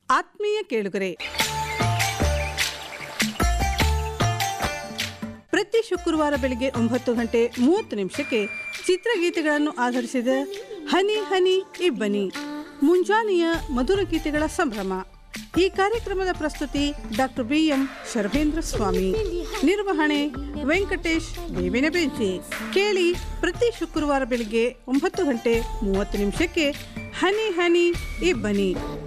ಆತ್ಮೀಯ ಕೇಳುಗರೆ, ಪ್ರತಿ ಶುಕ್ರವಾರ ಬೆಳಿಗ್ಗೆ 9:30 ಚಿತ್ರಗೀತೆಗಳನ್ನು ಆಧರಿಸಿದ ಹನಿ ಹನಿ ಇಬ್ಬನಿ ಮುಂಜಾನೆಯ ಮಧುರ ಗೀತೆಗಳ ಸಂಭ್ರಮ. ಈ ಕಾರ್ಯಕ್ರಮದ ಪ್ರಸ್ತುತಿ ಡಾಕ್ಟರ್ BM ಶರ್ವೇಂದ್ರ ಸ್ವಾಮಿ, ನಿರ್ವಹಣೆ ವೆಂಕಟೇಶ್ ಬೇವಿನ ಬೆಂಚಿ. ಕೇಳಿ ಪ್ರತಿ ಶುಕ್ರವಾರ ಬೆಳಿಗ್ಗೆ 9:30 ಹನಿ ಹನಿ ಇಬ್ಬನಿ.